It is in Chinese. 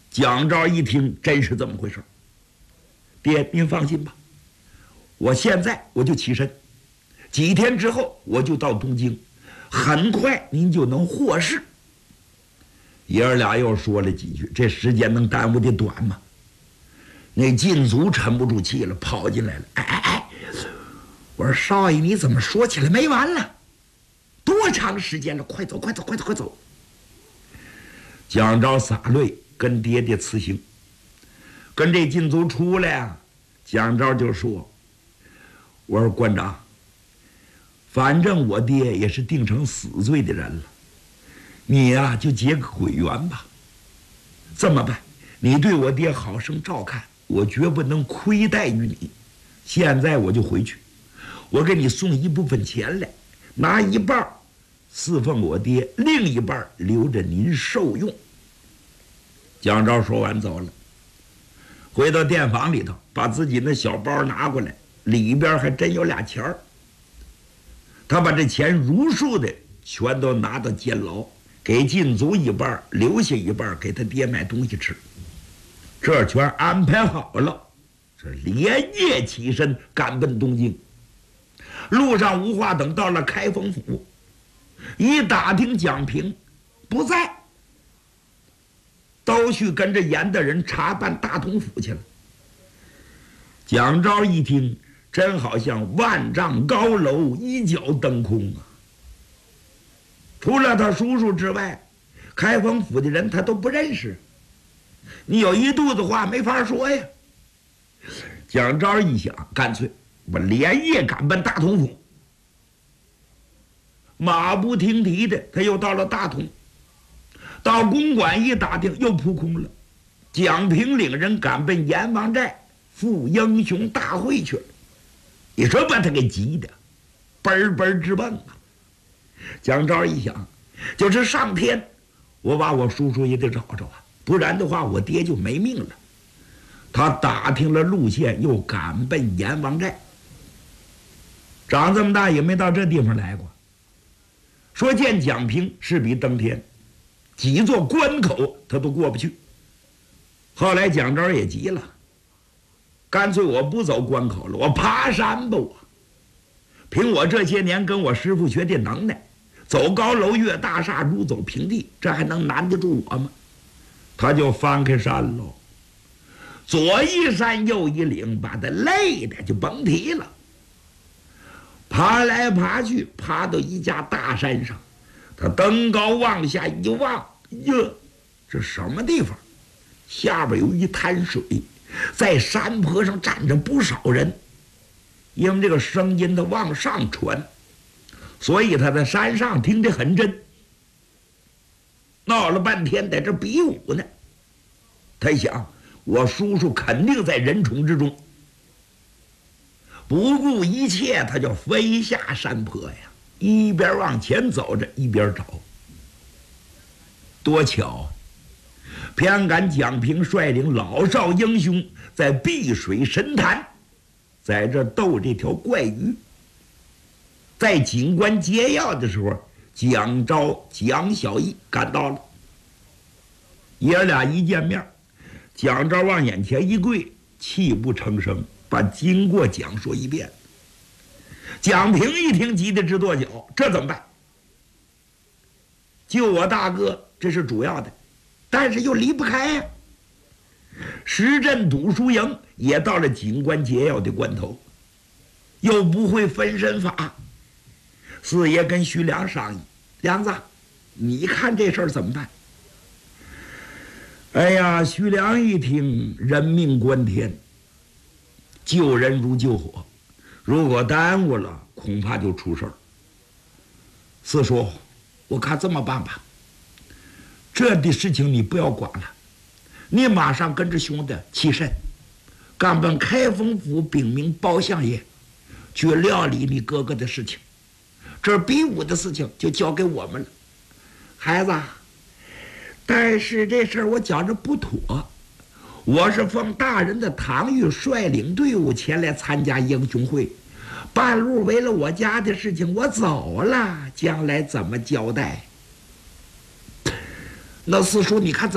蒋昭一听，真是这么回事。爹，您放心吧，我现在我就起身，几天之后我就到东京，很快您就能获释。爷儿俩又说了几句，这时间能耽误的短吗？那禁足沉不住气了，跑进来了。哎，我说少爷，你怎么说起来没完了？多长时间了？快走！蒋昭洒泪，跟爹爹辞行。跟这禁足出来啊，蒋昭就说：“我说官长，反正我爹也是定成死罪的人了，你呀就结个鬼缘吧。这么办，你对我爹好生照看，我绝不能亏待于你。现在我就回去，我给你送一部分钱来，拿一半侍奉我爹，另一半留着您受用。”蒋昭说完走了，回到店房里头，把自己那小包拿过来，里边还真有俩钱儿。他把这钱如数的全都拿到监牢，给禁足一半，留下一半给他爹买东西吃。这全安排好了，这连夜起身赶奔东京。路上无话等到了开封府，一打听蒋平不在，都去跟着严的人查办大同府去了。蒋昭一听，真好像万丈高楼一脚登空啊！除了他叔叔之外，开封府的人他都不认识，你有一肚子话没法说呀。蒋昭一想，干脆我连夜赶奔大同府。马不停蹄的，他又到了大同，到公馆一打听，又扑空了。蒋平领人赶奔阎王寨赴英雄大会去了。你说把他给急的奔奔直蹦啊！蒋昭一想，就是上天，我把我叔叔也得找着啊，不然的话我爹就没命了。他打听了路线，又赶奔阎王寨。长这么大也没到这地方来过。说见蒋平是比登天，几座关口他都过不去。后来蒋昭也急了，干脆我不走关口了，我爬山吧我。凭我这些年跟我师傅学的能耐，走高楼越大厦，如走平地，这还能难得住我吗？他就翻开山喽，左一山右一岭，把他累的就甭提了。爬来爬去，爬到一家大山上，他登高往下一望，哟，这什么地方？下边有一滩水，在山坡上站着不少人。因为这个声音它往上传，所以他在山上听得很真。闹了半天在这比武呢，他想我叔叔肯定在人丛之中。不顾一切，他就飞下山坡呀，一边往前走着一边找。多巧，偏赶蒋平率领老少英雄在碧水神潭，在这斗这条怪鱼。在警官接要的时候，蒋昭、蒋小义赶到了。爷儿俩一见面，蒋昭往眼前一跪，泣不成声，把经过讲说一遍。蒋平一听，急得直跺脚，这怎么办？救我大哥，这是主要的，但是又离不开呀。石镇赌输赢也到了警官解要的关头，又不会分身法。四爷跟徐良商议，梁子，你看这事儿怎么办？哎呀，徐良一听，人命关天，救人如救火，如果耽误了，恐怕就出事儿。四叔，我看这么办吧，这的事情你不要管了，你马上跟着兄弟起身，赶奔开封府禀明包相爷，去料理你哥哥的事情。这比武的事情就交给我们了，孩子。但是这事儿我觉着不妥，我是奉大人的堂谕率领队伍前来参加英雄会，半路为了我家的事情我走了，将来怎么交代？那四叔你看怎么